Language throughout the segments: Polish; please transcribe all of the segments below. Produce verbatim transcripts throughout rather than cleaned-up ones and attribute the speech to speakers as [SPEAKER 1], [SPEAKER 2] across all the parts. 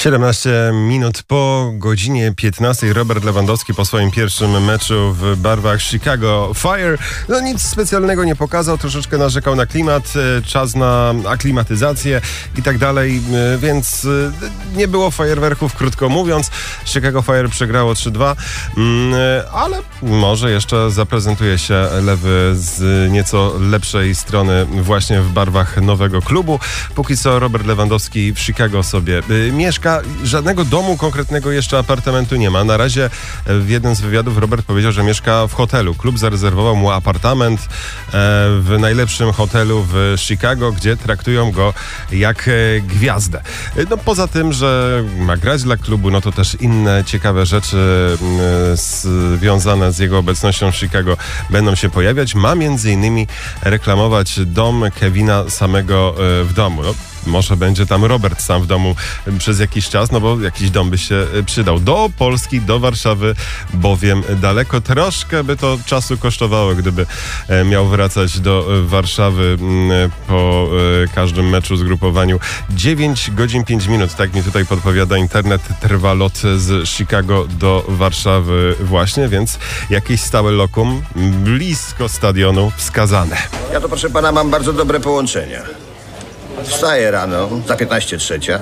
[SPEAKER 1] siedemnaście minut po godzinie piętnastej. Robert Lewandowski po swoim pierwszym meczu w barwach Chicago Fire no nic specjalnego nie pokazał, troszeczkę narzekał na klimat, czas na aklimatyzację i tak dalej, więc nie było fajerwerków, krótko mówiąc. Chicago Fire przegrało trzy dwa, ale może jeszcze zaprezentuje się Lewy z nieco lepszej strony właśnie w barwach nowego klubu. Póki co Robert Lewandowski w Chicago sobie mieszka. Żadnego domu konkretnego jeszcze, apartamentu nie ma. Na razie w jednym z wywiadów Robert powiedział, że mieszka w hotelu. Klub zarezerwował mu apartament w najlepszym hotelu w Chicago, gdzie traktują go jak gwiazdę. No poza tym, że ma grać dla klubu, no to też inne ciekawe rzeczy związane z jego obecnością w Chicago będą się pojawiać. Ma między innymi reklamować dom Kevina samego w domu. No, może będzie tam Robert sam w domu przez jakiś czas, no bo jakiś dom by się przydał. Do Polski, do Warszawy, bowiem daleko. Troszkę by to czasu kosztowało, gdyby miał wracać do Warszawy po każdym meczu, zgrupowaniu. dziewięć godzin pięć minut, tak mi tutaj podpowiada internet, trwa lot z Chicago do Warszawy właśnie, więc jakieś stałe lokum blisko stadionu wskazane.
[SPEAKER 2] Ja to, proszę pana, mam bardzo dobre połączenia. Wstaję rano, za piętnaście trzecia.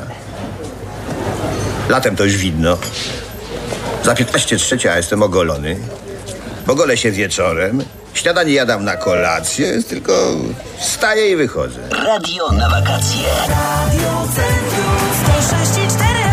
[SPEAKER 2] Latem to już widno. Za piętnaście trzecia jestem ogolony. Ogolę się wieczorem. Śniadanie jadam na kolację, tylko wstaję i wychodzę.
[SPEAKER 3] Radio na wakacje. Radio Centrum sto sześć i cztery.